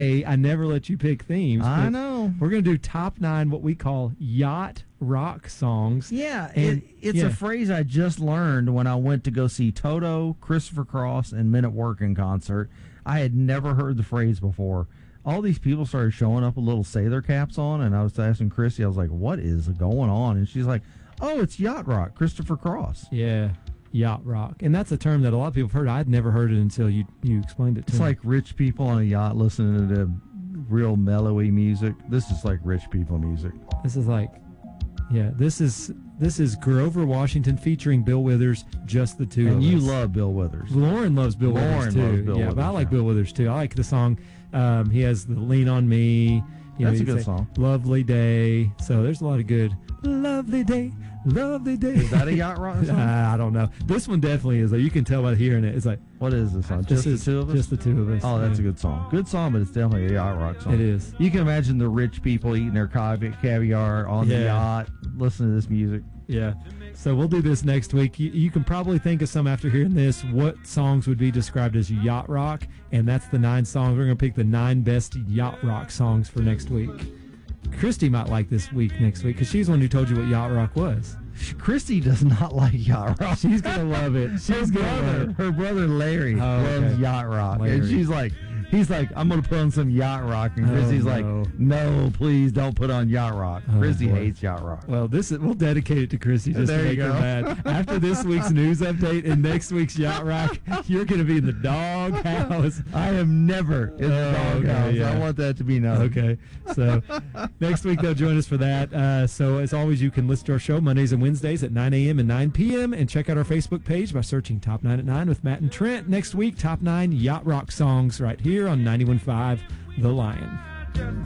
I never let you pick themes. I know. We're going to do top 9 what we call yacht rock songs. Yeah, And it's a phrase I just learned when I went to go see Toto, Christopher Cross, and Men at Work in concert. I had never heard the phrase before. All these people started showing up with little sailor caps on, and I was asking Chrissy, I was like, what is going on? And she's like, oh, it's yacht rock, Christopher Cross. Yeah, yacht rock. And that's a term that a lot of people have heard. I'd never heard it until you explained it to me. It's like rich people on a yacht listening to the real mellowy music. This is like rich people music. This is like, this is Grover Washington featuring Bill Withers, just the two of us. And you love Bill Withers. Lauren loves Bill Withers, too. Loves Bill Withers, but I like Bill Withers, too. I like the song. He has the Lean on Me. That's a good song. Lovely Day. So there's a lot of good. Lovely Day. Lovely Day. Is that a yacht rock song? I don't know. This one definitely is. Like, you can tell by hearing it. It's like, what is this song? Just the two of us? Just the two of us. Oh, that's a good song. Good song, but it's definitely a yacht rock song. It is. You can imagine the rich people eating their caviar on the yacht, listening to this music. Yeah. So we'll do this next week. You can probably think of some after hearing this. What songs would be described as yacht rock? And that's the 9 songs. We're going to pick the 9 best yacht rock songs for next week. Christy might like this week next week because she's the one who told you what yacht rock was. Christy does not like yacht rock. She's going to love it. Her brother Larry loves yacht rock. Larry. And he's like, I'm going to put on some yacht rock. And Christy's like, no, please don't put on yacht rock. Christy hates yacht rock. Well, we'll dedicate it to Christy just to make her mad. After this week's news update and next week's yacht rock, you're going to be in the doghouse. I am never in the doghouse. Yeah. I want that to be known. Okay. So next week they'll join us for that. So as always, you can listen to our show Mondays and Wednesdays at 9 a.m. and 9 p.m. and check out our Facebook page by searching Top 9 at 9 with Matt and Trent. Next week, Top 9 yacht rock songs right here on 91.5 The Lion.